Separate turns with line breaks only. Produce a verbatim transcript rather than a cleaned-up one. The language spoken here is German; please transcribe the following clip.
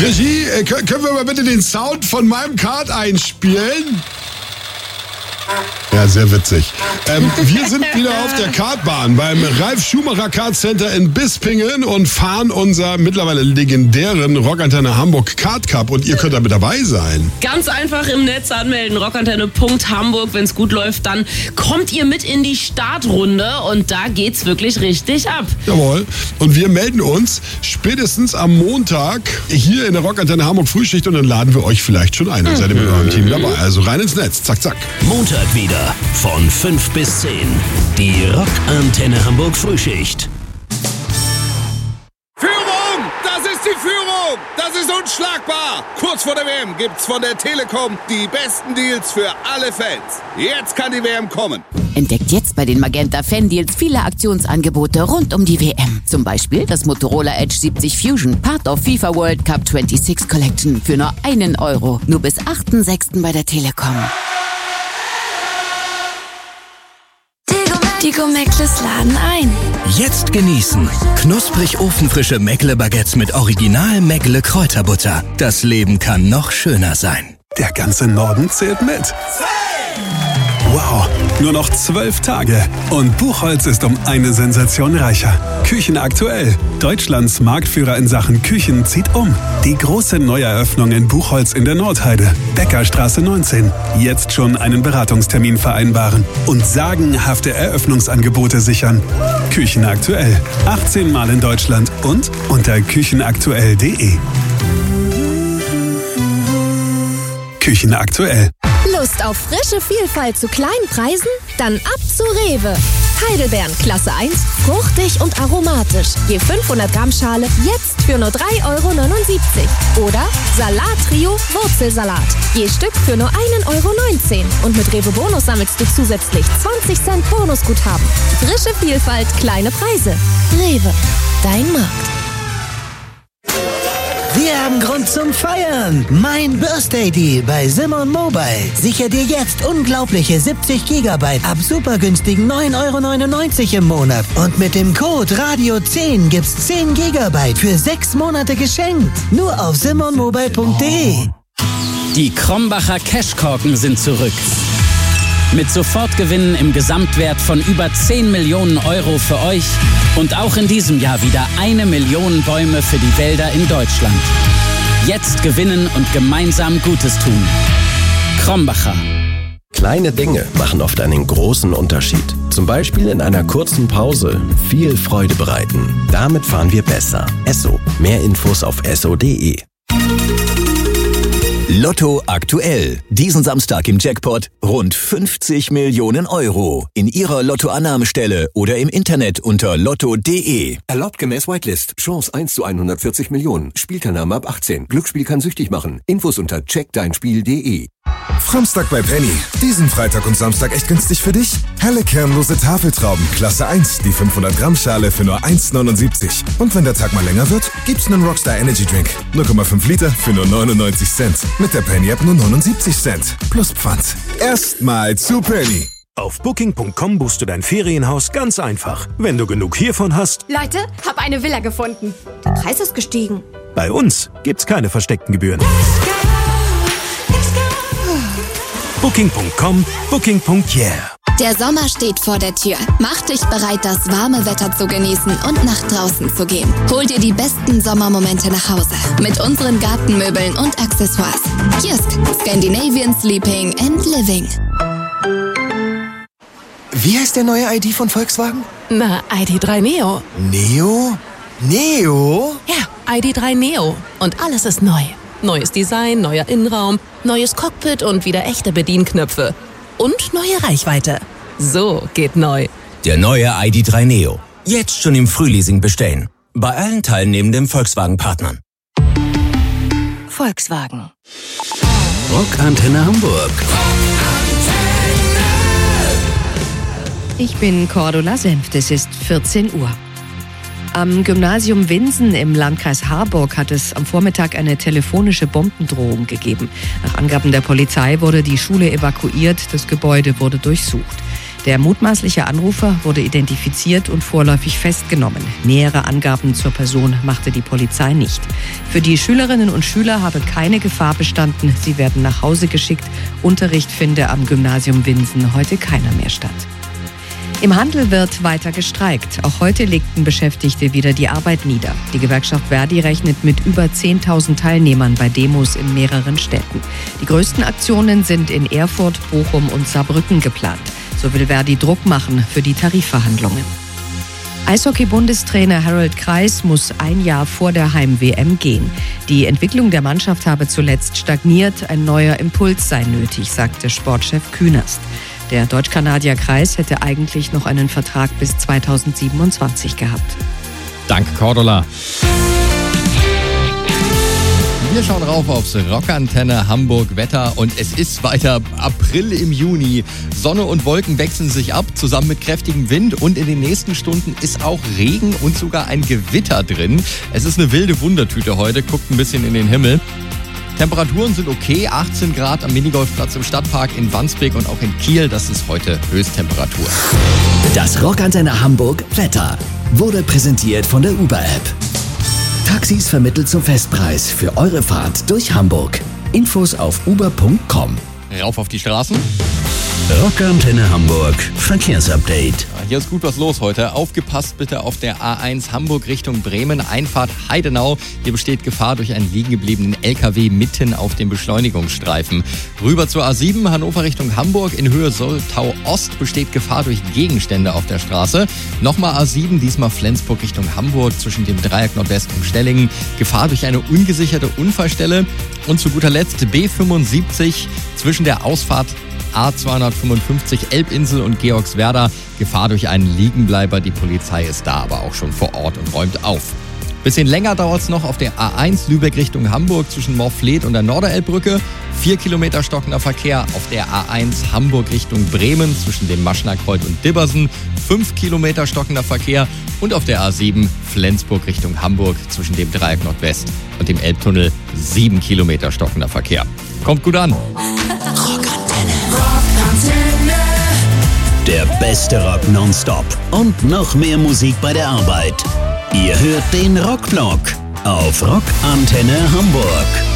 Regie, äh, können wir mal bitte den Sound von meinem Kart einspielen? Ja, sehr witzig. Ähm, wir sind wieder auf der Kartbahn beim Ralf Schumacher Kart Center in Bispingen und fahren unser mittlerweile legendären Rockantenne Hamburg Kart Cup und ihr könnt da mit dabei sein.
Ganz einfach im Netz anmelden, rockantenne Punkt hamburg. Wenn es gut läuft, dann kommt ihr mit in die Startrunde und da geht's wirklich richtig ab.
Jawohl. Und wir melden uns spätestens am Montag hier in der Rockantenne Hamburg Frühschicht und dann laden wir euch vielleicht schon ein. Dann seid ihr mit eurem Team dabei. Also rein ins Netz. Zack, zack.
Montag wieder von fünf bis zehn. Die Rockantenne Hamburg Frühschicht.
Führung! Das ist die Führung! Das ist unschlagbar! Kurz vor der W M gibt's von der Telekom die besten Deals für alle Fans. Jetzt kann die W M kommen.
Entdeckt jetzt bei den Magenta Fan-Deals viele Aktionsangebote rund um die W M. Zum Beispiel das Motorola Edge siebzig Fusion, Part of FIFA World Cup sechsundzwanzig Collection für nur einen Euro. Nur bis achten sechsten bei der Telekom.
Die Go-Meckles laden ein.
Jetzt genießen. Knusprig ofenfrische Meckle-Baguettes mit Original Meckle Kräuterbutter. Das Leben kann noch schöner sein.
Der ganze Norden zählt mit. Wow, nur noch zwölf Tage und Buchholz ist um eine Sensation reicher. Küchen aktuell. Deutschlands Marktführer in Sachen Küchen zieht um. Die große Neueröffnung in Buchholz in der Nordheide. Beckerstraße neunzehn. Jetzt schon einen Beratungstermin vereinbaren und sagenhafte Eröffnungsangebote sichern. Küchen aktuell. achtzehn Mal in Deutschland und unter küchenaktuell punkt de. Küchen aktuell.
Lust auf frische Vielfalt zu kleinen Preisen? Dann ab zu Rewe. Heidelbeeren Klasse eins, fruchtig und aromatisch. Je fünfhundert Gramm Schale jetzt für nur drei Euro neunundsiebzig. Oder Salat-Trio Wurzelsalat. Je Stück für nur ein Euro neunzehn. Und mit Rewe Bonus sammelst du zusätzlich zwanzig Cent Bonusguthaben. Frische Vielfalt, kleine Preise. Rewe, dein Markt.
Wir haben Grund zum Feiern. Mein Birthday Deal bei Simon Mobile. Sicher dir jetzt unglaubliche siebzig Gigabyte ab super günstigen neun Euro neunundneunzig im Monat. Und mit dem Code Radio zehn gibt's zehn Gigabyte für sechs Monate geschenkt. Nur auf simon mobile punkt de.
Die Krombacher Cashkorken sind zurück. Mit Sofortgewinnen im Gesamtwert von über zehn Millionen Euro für euch und auch in diesem Jahr wieder eine Million Bäume für die Wälder in Deutschland. Jetzt gewinnen und gemeinsam Gutes tun. Krombacher.
Kleine Dinge machen oft einen großen Unterschied. Zum Beispiel in einer kurzen Pause viel Freude bereiten. Damit fahren wir besser. Esso. Mehr Infos auf esso punkt de.
Lotto aktuell. Diesen Samstag im Jackpot rund fünfzig Millionen Euro. In Ihrer Lottoannahmestelle oder im Internet unter lotto punkt de.
Erlaubt gemäß Whitelist. Chance eins zu hundertvierzig Millionen. Spielteilnahme ab achtzehn. Glücksspiel kann süchtig machen. Infos unter check dein spiel punkt de.
Samstag bei Penny. Diesen Freitag und Samstag echt günstig für dich? Helle kernlose Tafeltrauben, Klasse eins, die fünfhundert Gramm Schale für nur eins Euro neunundsiebzig. Und wenn der Tag mal länger wird, gibt's einen Rockstar Energy Drink. null Komma fünf Liter für nur neunundneunzig Cent. Mit der Penny App nur neunundsiebzig Cent. Plus Pfand. Erstmal zu Penny.
Auf booking punkt com buchst du dein Ferienhaus ganz einfach. Wenn du genug hiervon hast.
Leute, hab eine Villa gefunden. Der Preis ist gestiegen.
Bei uns gibt's keine versteckten Gebühren. booking punkt com, booking punkt yeah.
Der Sommer steht vor der Tür. Mach dich bereit, das warme Wetter zu genießen und nach draußen zu gehen. Hol dir die besten Sommermomente nach Hause mit unseren Gartenmöbeln und Accessoires. Kiosk, Scandinavian Sleeping and Living.
Wie heißt der neue I D von Volkswagen?
Na, I D drei Neo.
Neo? Neo?
Ja, I D drei Neo. Und alles ist neu. Neues Design, neuer Innenraum, neues Cockpit und wieder echte Bedienknöpfe. Und neue Reichweite. So geht neu.
Der neue I D drei Neo. Jetzt schon im Frühleasing bestellen. Bei allen teilnehmenden Volkswagen-Partnern.
Volkswagen.
Rockantenne Hamburg.
Ich bin Cordula Senft, es ist vierzehn Uhr. Am Gymnasium Winsen im Landkreis Harburg hat es am Vormittag eine telefonische Bombendrohung gegeben. Nach Angaben der Polizei wurde die Schule evakuiert, das Gebäude wurde durchsucht. Der mutmaßliche Anrufer wurde identifiziert und vorläufig festgenommen. Nähere Angaben zur Person machte die Polizei nicht. Für die Schülerinnen und Schüler habe keine Gefahr bestanden. Sie werden nach Hause geschickt. Unterricht finde am Gymnasium Winsen heute keiner mehr statt. Im Handel wird weiter gestreikt. Auch heute legten Beschäftigte wieder die Arbeit nieder. Die Gewerkschaft Verdi rechnet mit über zehntausend Teilnehmern bei Demos in mehreren Städten. Die größten Aktionen sind in Erfurt, Bochum und Saarbrücken geplant. So will Verdi Druck machen für die Tarifverhandlungen. Eishockey-Bundestrainer Harold Kreis muss ein Jahr vor der Heim-W M gehen. Die Entwicklung der Mannschaft habe zuletzt stagniert. Ein neuer Impuls sei nötig, sagte Sportchef Künast. Der Deutsch-Kanadier Kreis hätte eigentlich noch einen Vertrag bis zweitausendsiebenundzwanzig gehabt.
Danke, Cordula. Wir schauen rauf aufs Rockantenne Hamburg Wetter und es ist weiter April im Juni. Sonne und Wolken wechseln sich ab, zusammen mit kräftigem Wind und in den nächsten Stunden ist auch Regen und sogar ein Gewitter drin. Es ist eine wilde Wundertüte heute, guckt ein bisschen in den Himmel. Temperaturen sind okay, achtzehn Grad am Minigolfplatz im Stadtpark in Wandsbek und auch in Kiel, das ist heute Höchsttemperatur.
Das Rockantenne Hamburg Wetter wurde präsentiert von der Uber-App. Taxis vermittelt zum Festpreis für eure Fahrt durch Hamburg. Infos auf uber punkt com.
Rauf auf die Straßen.
Rockantenne Hamburg Verkehrsupdate.
Hier ist gut was los heute. Aufgepasst bitte auf der A eins Hamburg Richtung Bremen, Einfahrt Heidenau. Hier besteht Gefahr durch einen liegengebliebenen L K W mitten auf dem Beschleunigungsstreifen. Rüber zur A sieben, Hannover Richtung Hamburg. In Höhe Soltau Ost besteht Gefahr durch Gegenstände auf der Straße. Nochmal A sieben, diesmal Flensburg Richtung Hamburg zwischen dem Dreieck Nordwest und Stellingen. Gefahr durch eine ungesicherte Unfallstelle. Und zu guter Letzt B fünfundsiebzig zwischen der Ausfahrt A zweihundertfünfundfünfzig Elbinsel und Georgswerda. Gefahr durch einen Liegenbleiber. Die Polizei ist da aber auch schon vor Ort und räumt auf. Bisschen länger dauert es noch auf der A eins Lübeck Richtung Hamburg zwischen Morfleet und der Norderelbbrücke. Vier Kilometer stockender Verkehr auf der A eins Hamburg Richtung Bremen zwischen dem Maschnerkreuz und Dibbersen. Fünf Kilometer stockender Verkehr. Und auf der A sieben Flensburg Richtung Hamburg zwischen dem Dreieck Nordwest und dem Elbtunnel. Sieben Kilometer stockender Verkehr. Kommt gut an.
Der beste Rock nonstop und noch mehr Musik bei der Arbeit. Ihr hört den Rockblock auf Rockantenne Hamburg.